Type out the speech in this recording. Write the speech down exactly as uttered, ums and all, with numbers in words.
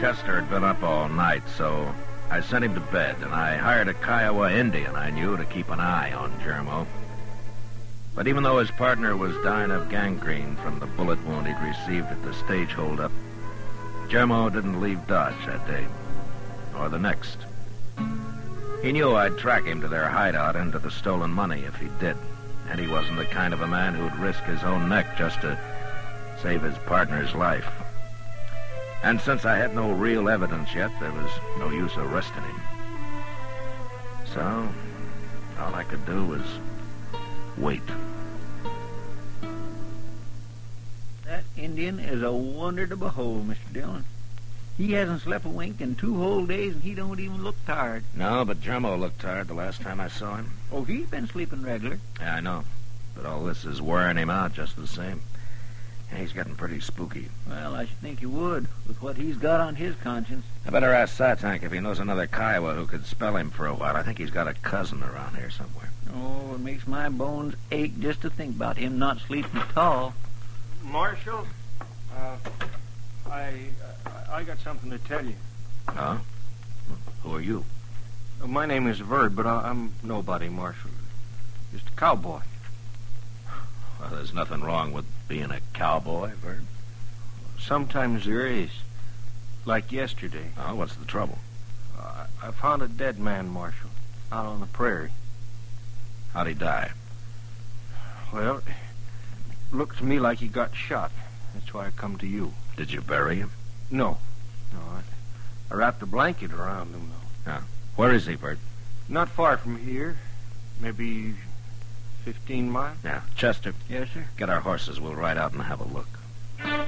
Chester had been up all night, so I sent him to bed, and I hired a Kiowa Indian I knew to keep an eye on Jermo. But even though his partner was dying of gangrene from the bullet wound he'd received at the stage holdup, Jermo didn't leave Dodge that day, or the next. He knew I'd track him to their hideout and to the stolen money if he did, and he wasn't the kind of a man who'd risk his own neck just to save his partner's life. And since I had no real evidence yet, there was no use arresting him. So, all I could do was wait. That Indian is a wonder to behold, Mister Dillon. He hasn't slept a wink in two whole days, and he don't even look tired. No, but Jermo looked tired the last time I saw him. Oh, he's been sleeping regular. Yeah, I know. But all this is wearing him out just the same. And he's getting pretty spooky. Well, I should think he would, with what he's got on his conscience. I better ask Satank if he knows another Kiowa who could spell him for a while. I think he's got a cousin around here somewhere. Oh, it makes my bones ache just to think about him not sleeping at all. Marshal, uh, I, I I got something to tell you. Huh? Who are you? Uh, my name is Verd, but I, I'm nobody, Marshal. Just a cowboy. Well, there's nothing wrong with being a cowboy, Verd. Sometimes there is. Like yesterday. Oh, what's the trouble? Uh, I found a dead man, Marshal, out on the prairie. How'd he die? Well, it looked to me like he got shot. That's why I come to you. Did you bury him? No. No, I, I wrapped a blanket around him, though. Yeah. Where is he, Verd? Not far from here. Maybe fifteen miles. Yeah. Chester. Yes, sir? Get our horses. We'll ride out and have a look.